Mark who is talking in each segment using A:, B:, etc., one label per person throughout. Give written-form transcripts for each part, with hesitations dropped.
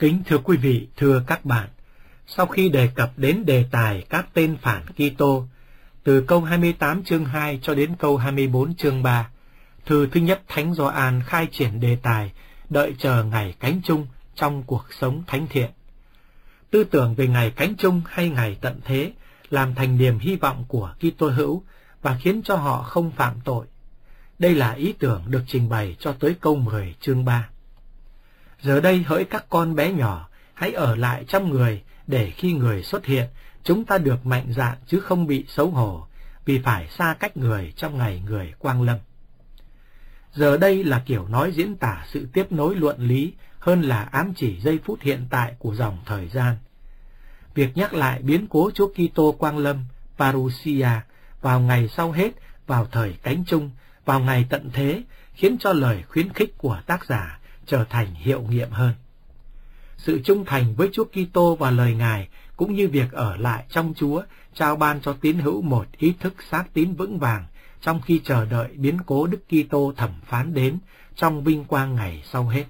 A: Kính thưa quý vị, thưa các bạn, sau khi đề cập đến đề tài các tên phản Kitô, từ câu 28 chương 2 cho đến câu 24 chương 3, thư thứ nhất Thánh Gioan khai triển đề tài đợi chờ ngày cánh chung trong cuộc sống thánh thiện. Tư tưởng về ngày cánh chung hay ngày tận thế làm thành niềm hy vọng của Kitô hữu và khiến cho họ không phạm tội. Đây là ý tưởng được trình bày cho tới câu 10 chương 3. Giờ đây hỡi các con bé nhỏ, hãy ở lại trong người, để khi người xuất hiện, chúng ta được mạnh dạn chứ không bị xấu hổ, vì phải xa cách người trong ngày người quang lâm. Giờ đây là kiểu nói diễn tả sự tiếp nối luận lý hơn là ám chỉ giây phút hiện tại của dòng thời gian. Việc nhắc lại biến cố Chúa Kitô quang lâm, parousia, vào ngày sau hết, vào thời cánh chung, vào ngày tận thế, khiến cho lời khuyến khích của tác giả trở thành hiệu nghiệm hơn. Sự trung thành với Chúa Kitô và lời Ngài cũng như việc ở lại trong Chúa trao ban cho tín hữu một ý thức xác tín vững vàng trong khi chờ đợi biến cố Đức Kitô thẩm phán đến trong vinh quang ngày sau hết.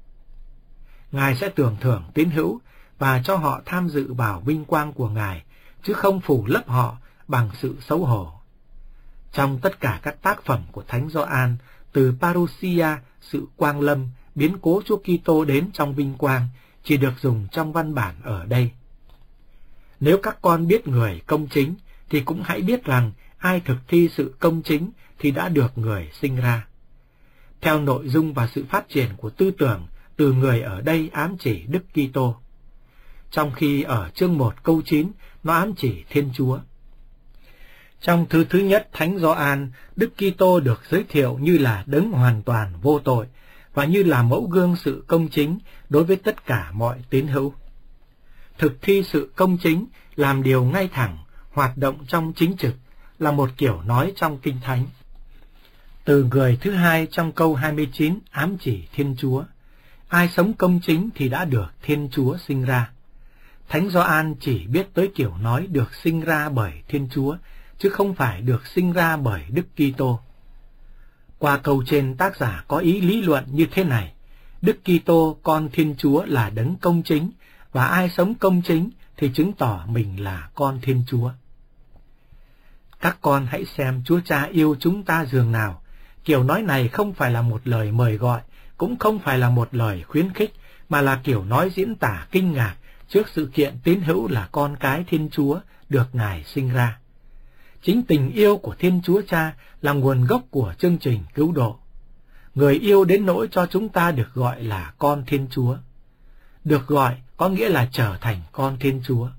A: Ngài sẽ tưởng thưởng tín hữu và cho họ tham dự vào vinh quang của Ngài, chứ không phủ lấp họ bằng sự xấu hổ. Trong tất cả các tác phẩm của Thánh Gioan, từ parousia, sự quang lâm, biến cố Chúa Kitô đến trong vinh quang, chỉ được dùng trong văn bản ở đây. Nếu các con biết người công chính, thì cũng hãy biết rằng ai thực thi sự công chính thì đã được người sinh ra. Theo nội dung và sự phát triển của tư tưởng, từ người ở đây ám chỉ Đức Kitô, trong khi ở chương 1 câu 9 nó ám chỉ Thiên Chúa. Trong thư thứ nhất Thánh Gioan, Đức Kitô được giới thiệu như là đấng hoàn toàn vô tội và như là mẫu gương sự công chính đối với tất cả mọi tín hữu. Thực thi sự công chính, làm điều ngay thẳng, hoạt động trong chính trực là một kiểu nói trong Kinh Thánh. Từ người thứ hai trong câu 29 ám chỉ Thiên Chúa. Ai sống công chính thì đã được Thiên Chúa sinh ra. Thánh Gioan chỉ biết tới kiểu nói được sinh ra bởi Thiên Chúa, chứ không phải được sinh ra bởi Đức Kitô. Qua câu trên, tác giả có ý lý luận như thế này: Đức Kitô, con Thiên Chúa, là đấng công chính, và ai sống công chính thì chứng tỏ mình là con Thiên Chúa. Các con hãy xem Chúa Cha yêu chúng ta dường nào. Kiểu nói này không phải là một lời mời gọi, cũng không phải là một lời khuyến khích, mà là kiểu nói diễn tả kinh ngạc trước sự kiện tín hữu là con cái Thiên Chúa được Ngài sinh ra. Chính tình yêu của Thiên Chúa Cha là nguồn gốc của chương trình cứu độ. Người yêu đến nỗi cho chúng ta được gọi là con Thiên Chúa. Được gọi có nghĩa là trở thành con Thiên Chúa.